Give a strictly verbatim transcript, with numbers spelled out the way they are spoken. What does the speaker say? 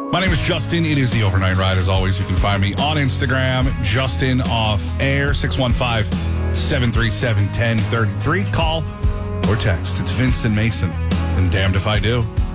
My name is Justin. It is the Overnight Ride. As always, you can find me on Instagram, Justin Off Air, six one five, seven three seven, one zero three three. Call or text. It's Vince and Mason, and damned if I do.